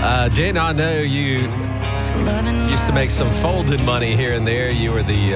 Jen, I know you used to make some folded money here and there. You were the you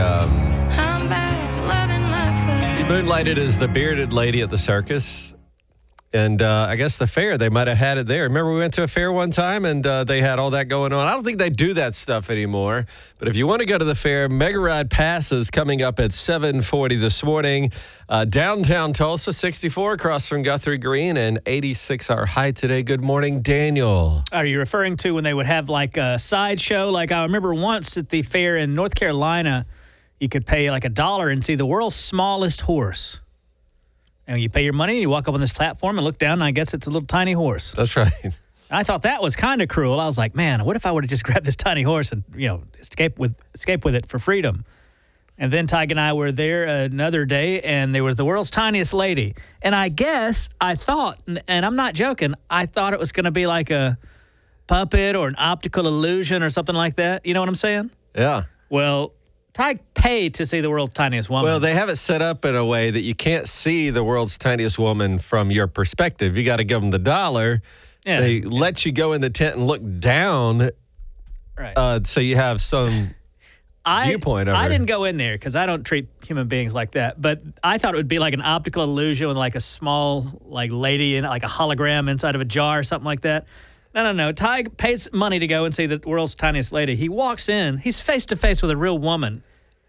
moonlighted as the bearded lady at the circus. And I guess the fair, they might have had it there. Remember we went to a fair one time and they had all that going on. I don't think they do that stuff anymore. But if you want to go to the fair, Mega Ride Passes coming up at 7:40 this morning. Downtown Tulsa, 64 across from Guthrie Green, and 86 our high today. Good morning, Daniel. Are you referring to when they would have like a sideshow? Like I remember once at the fair in North Carolina, you could pay like $1 and see the world's smallest horse. And you pay your money, you walk up on this platform and look down, and I guess it's a little tiny horse. That's right. I thought that was kind of cruel. I was like, man, what if I would have just grabbed this tiny horse and, escape with it for freedom? And then Tig and I were there another day, and there was the world's tiniest lady. And I guess I thought, and I'm not joking, I thought it was going to be like a puppet or an optical illusion or something like that. You know what I'm saying? Yeah. Well, Tig paid to see the world's tiniest woman. Well, they have it set up in a way that you can't see the world's tiniest woman from your perspective. You got to give them the $1. Yeah. They let you go in the tent and look down, right? So you have some viewpoint of her. I didn't go in there because I don't treat human beings like that. But I thought it would be like an optical illusion with like a small lady in like a hologram inside of a jar or something like that. No. Tig pays money to go and see the world's tiniest lady. He walks in. He's face to face with a real woman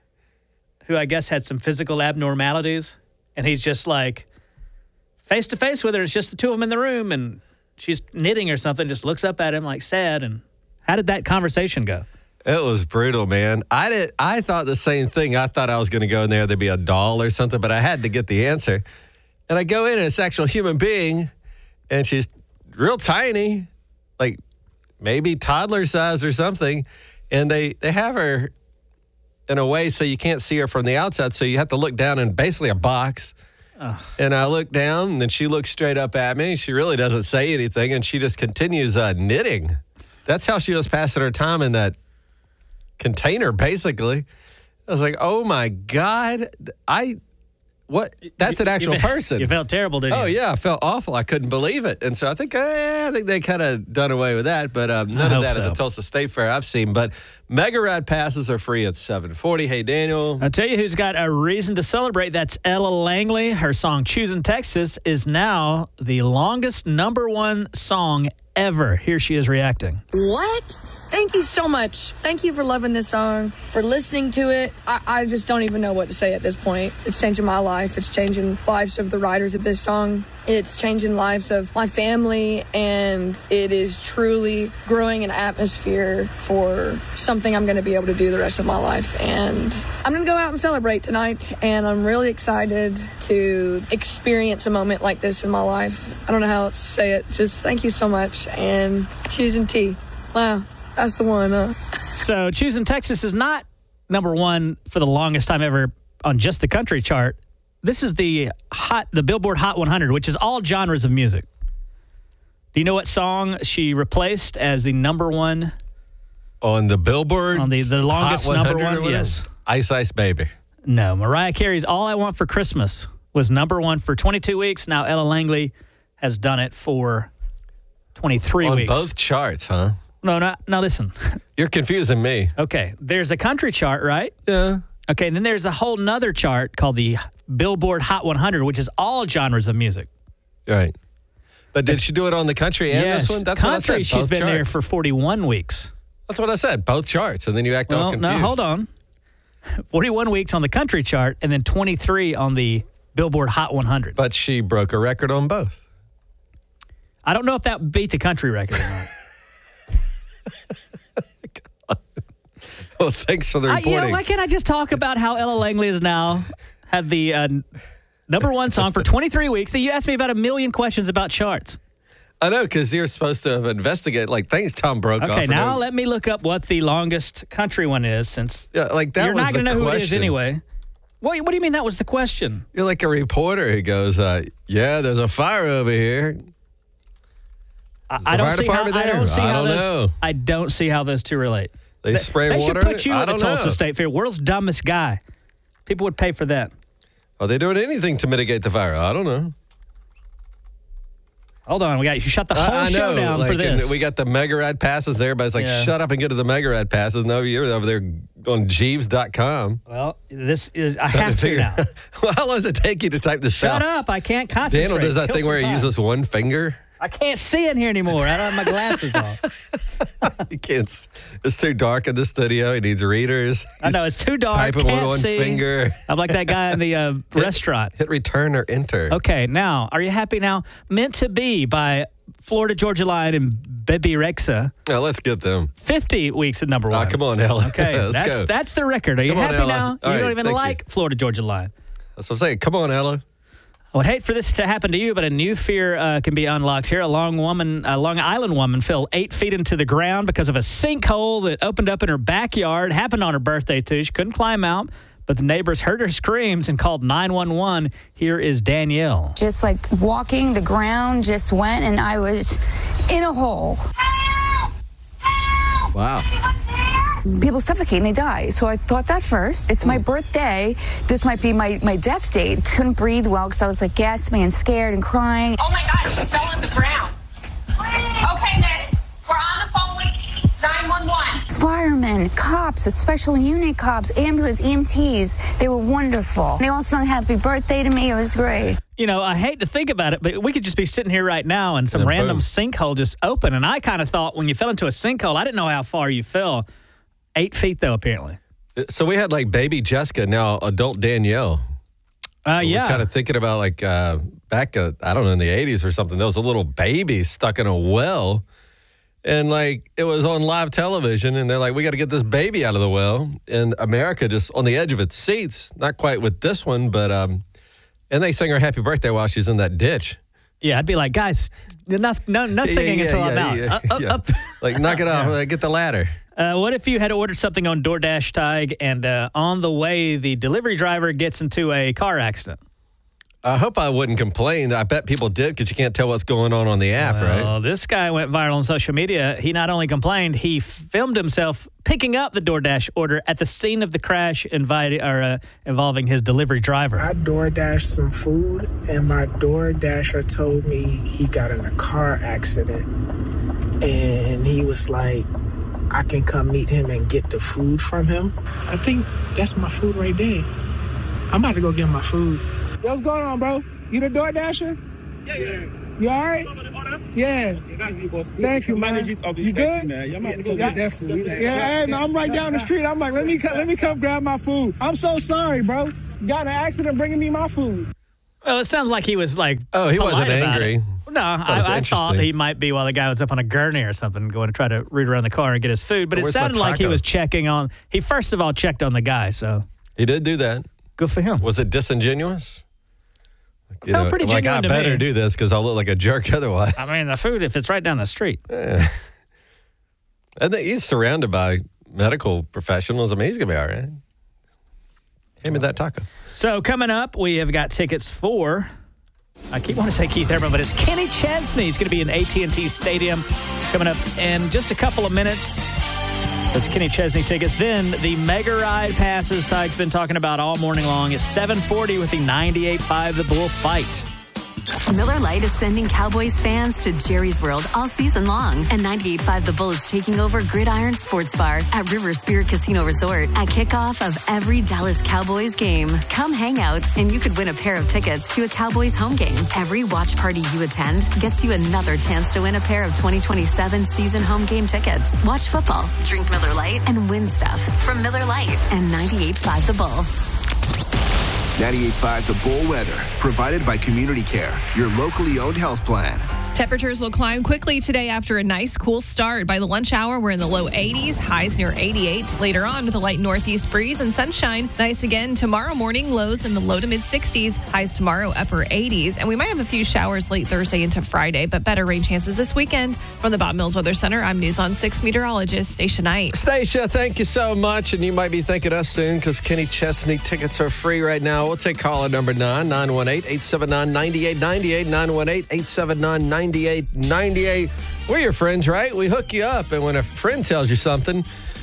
who I guess had some physical abnormalities. And he's just like face to face with her. It's just the two of them in the room. And she's knitting or something, just looks up at him like sad. And how did that conversation go? It was brutal, man. I thought the same thing. I thought I was going to go in there. There'd be a doll or something, but I had to get the answer. And I go in and it's an actual human being. And she's real tiny. Like maybe toddler size or something. And they have her in a way so you can't see her from the outside. So you have to look down in basically a box. Oh. And I look down and then she looks straight up at me. She really doesn't say anything. And she just continues knitting. That's how she was passing her time in that container, basically. I was like, oh my God. What? That's an actual person. You felt terrible, didn't you? Oh, yeah. I felt awful. I couldn't believe it. And so I think they kind of done away with that. But none of that at the Tulsa State Fair I've seen. But Mega Ride Passes are free at 7:40. Hey, Daniel. I'll tell you who's got a reason to celebrate. That's Ella Langley. Her song, Choosing Texas, is now the longest #1 song ever. Here she is reacting. What? Thank you so much. Thank you for loving this song, for listening to it. I just don't even know what to say at this point. It's changing my life. It's changing lives of the writers of this song. It's changing lives of my family, and it is truly growing an atmosphere for something I'm going to be able to do the rest of my life. And I'm going to go out and celebrate tonight, and I'm really excited to experience a moment like this in my life. I don't know how else to say it. Just thank you so much, and Choosing T. Wow. That's the one. So Choosing Texas is not #1 for the longest time ever on just the country chart. This is the Billboard Hot 100, which is all genres of music. Do you know what song she replaced as the #1 on the Billboard? On the longest Hot #1? Yes. Ice Ice Baby. No. Mariah Carey's All I Want for Christmas was #1 for 22 weeks. Now Ella Langley has done it for 23 weeks. On both charts, huh? No, listen. You're confusing me. Okay. There's a country chart, right? Yeah. Okay, and then there's a whole nother chart called the Billboard Hot 100, which is all genres of music. Right. But did she do it on the country and this one? That's country, what I said. She's been there for 41 weeks. That's what I said. Both charts. And then you act all confused. No, hold on. 41 weeks on the country chart and then 23 on the Billboard Hot 100. But she broke a record on both. I don't know if that beat the country record or not. Well, thanks for the reporting. Why can't I just talk about how Ella Langley has now had the #1 song for 23 weeks? You asked me about 1 million questions about charts. I know, because you're supposed to investigate, things Tom Brokaw. Okay, now let me look up what the longest country one is, since that you're not going to know question. who it is anyway. What do you mean that was the question? You're like a reporter who goes, yeah, there's a fire over here. I don't see how those two relate. They spray water. They should put you at the Tulsa State Fair. World's dumbest guy. People would pay for that. Are they doing anything to mitigate the fire? I don't know. Hold on. You shut the whole I show know, down for this. We got the Mega Ride passes there, but it's like, Yeah. shut up and get to the Mega Ride passes. No, you're over there on Jeeves.com. Well, I have to now. Well, how long does it take you to type this Shut out? up. I can't concentrate. Daniel does that Kill thing some where he time. uses one finger. I can't see in here anymore. I don't have my glasses on. He can't. It's too dark in the studio. He needs readers. I know. It's too dark. Typing Can't with one see. finger. I'm like that guy in the restaurant. Hit return or enter. Okay, now, are you happy now? Meant to Be by Florida Georgia Line and Bebe Rexha. Now let's get them. 50 weeks at number 1. Come on, Ella. Okay, Let's go. that's the record. Are you Come on, happy Ella. now? All You right, don't even thank like Florida Georgia Line. That's what I'm saying. Come on, Ella. I would hate for this to happen to you, but a new fear can be unlocked here. A Long Island woman fell 8 feet into the ground because of a sinkhole that opened up in her backyard. Happened on her birthday, too. She couldn't climb out, but the neighbors heard her screams and called 911. Here is Danielle. Just like walking, the ground just went, and I was in a hole. Wow. People suffocate and they die. So I thought that first. It's my birthday. This might be my death date. Couldn't breathe well because I was like gasping and scared and crying. Oh my gosh, she fell on the ground. Okay, Ned, we're on the phone with 911. Firemen, cops, a special unit cops, ambulance, EMTs. They were wonderful. They all sung happy birthday to me. It was great. You know, I hate to think about it, but we could just be sitting here right now and some And random boom. sinkhole just open. And I kind of thought when you fell into a sinkhole, I didn't know how far you fell. 8 feet, though, apparently. So we had like baby Jessica, now adult Danielle. Yeah. We're kind of thinking about like back, I don't know, in the 80s or something. There was a little baby stuck in a well. And like it was on live television. And they're like, we got to get this baby out of the well. And America just on the edge of its seats. Not quite with this one, but and they sing her happy birthday while she's in that ditch. Yeah, I'd be like, guys, no singing until I'm out. Up. Like, knock it off. Get the ladder. What if you had ordered something on DoorDash, Tig, and on the way, the delivery driver gets into a car accident? I hope I wouldn't complain. I bet people did because you can't tell what's going on the app, right? Well, this guy went viral on social media. He not only complained, he filmed himself picking up the DoorDash order at the scene of the crash involving his delivery driver. I DoorDashed some food, and my DoorDasher told me he got in a car accident. And he was like, I can come meet him and get the food from him. I think that's my food right there. I'm about to go get my food. Yo, what's going on, bro? You the DoorDasher? Yeah. You all right? Yeah. Thank you, man. You good? Yeah, definitely. Yeah, hey, man, I'm right down the street. I'm like, let me come grab my food. I'm so sorry, bro. You got in an accident bringing me my food. Well, it sounds like he was like, Oh, he wasn't polite about angry. it. No, was I thought interesting. he might be while the guy was up on a gurney or something going to try to root around the car and get his food. But it Where's my sounded like he taco? was checking on, he first of all checked on the guy, so He did do that. good for him. Was it disingenuous? You Felt pretty like, genuine I to better me. do this because I'll look like a jerk otherwise. I mean, the food, if it's right down the street. I think he's surrounded by medical professionals. I mean, he's going to be all right. Hand me that taco. So coming up, we have got tickets for, I keep wanting to say Keith Urban, but it's Kenny Chesney. He's going to be in AT&T Stadium coming up in just a couple of minutes. Those Kenny Chesney tickets. Then the Mega Ride passes Tig's been talking about all morning long. It's 7:40 with the 98.5 The Bull Fight. Miller Lite is sending Cowboys fans to Jerry's World all season long. And 98.5 The Bull is taking over Gridiron Sports Bar at River Spirit Casino Resort at kickoff of every Dallas Cowboys game. Come hang out and you could win a pair of tickets to a Cowboys home game. Every watch party you attend gets you another chance to win a pair of 2027 season home game tickets. Watch football, drink Miller Lite, and win stuff from Miller Lite and 98.5 The Bull. 98.5 The Bull weather, provided by Community Care, your locally owned health plan. Temperatures will climb quickly today after a nice cool start. By the lunch hour, we're in the low 80s, highs near 88. Later on, with a light northeast breeze and sunshine. Nice again tomorrow morning, lows in the low to mid 60s, highs tomorrow upper 80s. And we might have a few showers late Thursday into Friday, but better rain chances this weekend. From the Bob Mills Weather Center, I'm News on 6 meteorologist Stacia Knight. Stacia, thank you so much. And you might be thanking us soon because Kenny Chesney tickets are free right now. We'll take caller number 9, 918-879-9898, 918-879-9898. We're your friends, right? We hook you up. And when a friend tells you something,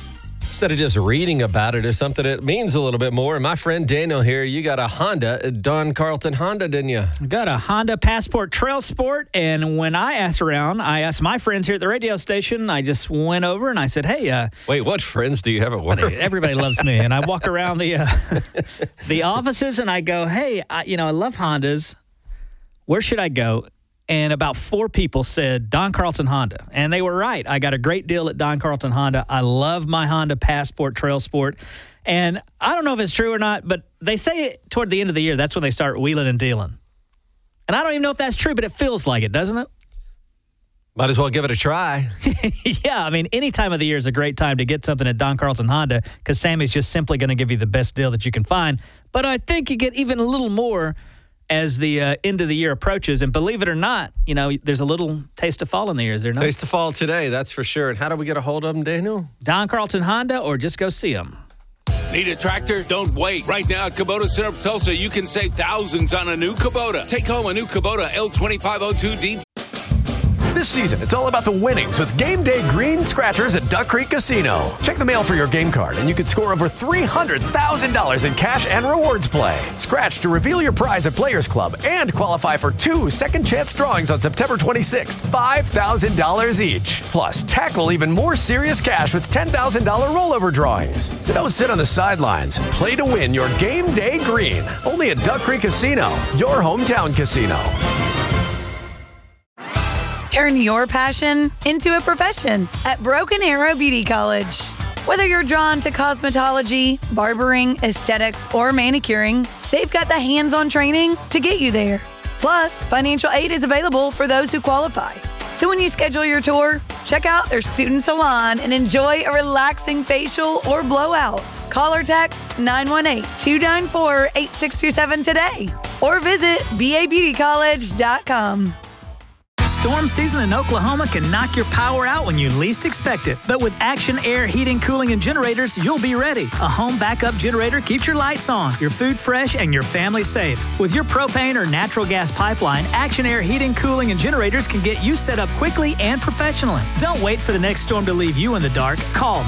Instead of just reading about it or something, it means a little bit more. And my friend Daniel here, you got a Honda, Don Carlton Honda, didn't you? I got a Honda Passport Trail Sport, and when I asked around, I asked my friends here at the radio station, I just went over and I said, hey. Wait, what friends do you have at work? Everybody loves me. And I walk around the offices and I go, hey, I love Hondas. Where should I go? And about 4 people said Don Carlton Honda. And they were right. I got a great deal at Don Carlton Honda. I love my Honda Passport Trail Sport. And I don't know if it's true or not, but they say toward the end of the year, that's when they start wheeling and dealing. And I don't even know if that's true, but it feels like it, doesn't it? Might as well give it a try. Yeah, I mean, any time of the year is a great time to get something at Don Carlton Honda because Sammy's just simply going to give you the best deal that you can find. But I think you get even a little more as the end of the year approaches. And believe it or not, there's a little taste of fall in the air, is there not? Taste of fall today, that's for sure. And how do we get a hold of them, Daniel? Don Carlton Honda, or just go see them. Need a tractor? Don't wait. Right now at Kubota Center of Tulsa, you can save thousands on a new Kubota. Take home a new Kubota L2502D. This season, it's all about the winnings with Game Day Green Scratchers at Duck Creek Casino. Check the mail for your game card, and you could score over $300,000 in cash and rewards play. Scratch to reveal your prize at Players Club and qualify for 2 second-chance drawings on September 26th, $5,000 each. Plus, tackle even more serious cash with $10,000 rollover drawings. So don't sit on the sidelines. Play to win your Game Day Green. Only at Duck Creek Casino, your hometown casino. Turn your passion into a profession at Broken Arrow Beauty College. Whether you're drawn to cosmetology, barbering, aesthetics, or manicuring, they've got the hands-on training to get you there. Plus, financial aid is available for those who qualify. So when you schedule your tour, check out their student salon and enjoy a relaxing facial or blowout. Call or text 918-294-8627 today or visit babeautycollege.com. Storm season in Oklahoma can knock your power out when you least expect it. But with Action Air Heating, Cooling, and Generators, you'll be ready. A home backup generator keeps your lights on, your food fresh, and your family safe. With your propane or natural gas pipeline, Action Air Heating, Cooling, and Generators can get you set up quickly and professionally. Don't wait for the next storm to leave you in the dark. Call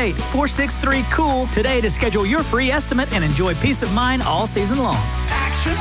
918-463-COOL today to schedule your free estimate and enjoy peace of mind all season long. Action